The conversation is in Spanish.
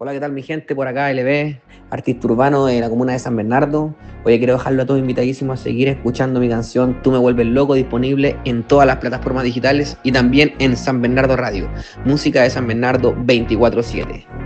Hola, ¿qué tal mi gente? Por acá LB, artista urbano de la comuna de San Bernardo. Hoy quiero dejarlo a todos invitadísimos a seguir escuchando mi canción Tú me vuelves loco, disponible en todas las plataformas digitales y también en San Bernardo Radio. Música de San Bernardo 24/7.